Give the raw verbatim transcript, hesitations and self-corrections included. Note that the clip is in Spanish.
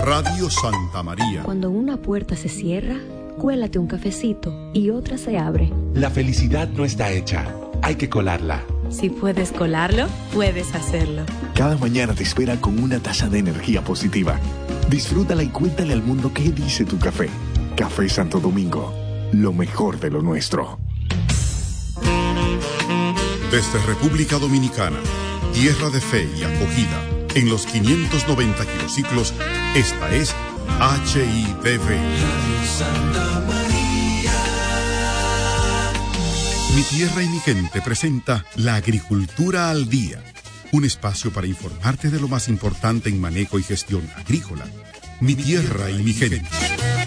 Radio Santa María. Cuando una puerta se cierra, cuélate un cafecito y otra se abre. La felicidad no está hecha, hay que colarla. Si puedes colarlo, puedes hacerlo. Cada mañana te espera con una taza de energía positiva. Disfrútala y cuéntale al mundo qué dice tu café. Café Santo Domingo, lo mejor de lo nuestro. Desde República Dominicana, tierra de fe y acogida, en los quinientos noventa kilociclos, esta es H I D V. Santa María. Mi tierra y mi gente presenta La Agricultura al Día, un espacio para informarte de lo más importante en manejo y gestión agrícola. Mi tierra y mi gente.